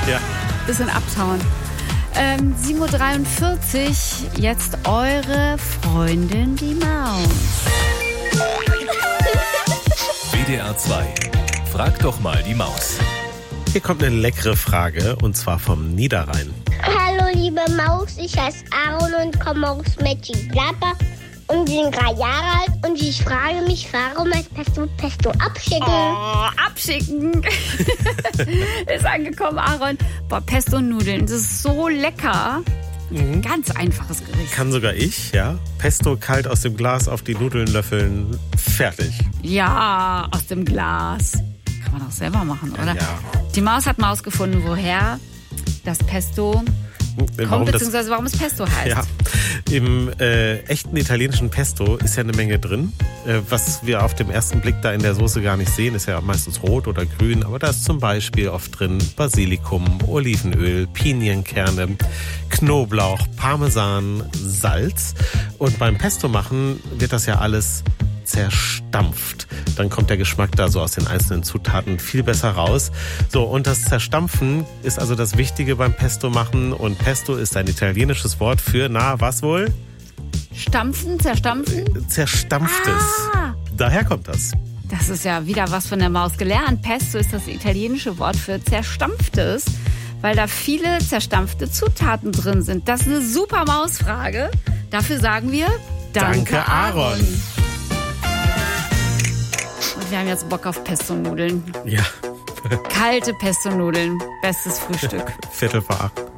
Ja. Bisschen abtauen. 7:43 Uhr, jetzt eure Freundin die Maus. WDR 2. Frag doch mal die Maus. Hier kommt eine leckere Frage, und zwar vom Niederrhein. Hallo liebe Maus, ich heiße Aaron und komme aus Mönchengladbach und bin 3 Jahre alt und ich frage mich, warum heißt Pesto abschicken? Oh, abschicken. Ist angekommen, Aaron. Boah, Pesto-Nudeln, das ist so lecker. Ganz einfaches Gericht. Kann sogar ich, ja. Pesto kalt aus dem Glas auf die Nudeln löffeln, fertig. Ja, aus dem Glas. Kann man auch selber machen, oder? Ja. Die Maus hat mal ausgefunden, woher das Pesto kommt, beziehungsweise warum es Pesto heißt. Ja, im echten italienischen Pesto ist ja eine Menge drin. Was wir auf dem ersten Blick da in der Soße gar nicht sehen, ist ja meistens rot oder grün. Aber da ist zum Beispiel oft drin Basilikum, Olivenöl, Pinienkerne, Knoblauch, Parmesan, Salz. Und beim Pesto machen wird das ja alles zerstampft. Dann kommt der Geschmack da so aus den einzelnen Zutaten viel besser raus. So, und das Zerstampfen ist also das Wichtige beim Pesto machen. Und Pesto ist ein italienisches Wort für, na, was wohl? Stampfen, zerstampfen? Zerstampftes. Daher kommt das. Das ist ja wieder was von der Maus gelernt. Pesto ist das italienische Wort für zerstampftes, weil da viele zerstampfte Zutaten drin sind. Das ist eine super Mausfrage. Dafür sagen wir Danke, Aaron. Und wir haben jetzt Bock auf Pesto-Nudeln. Ja. Kalte Pesto-Nudeln. Bestes Frühstück. 7:45.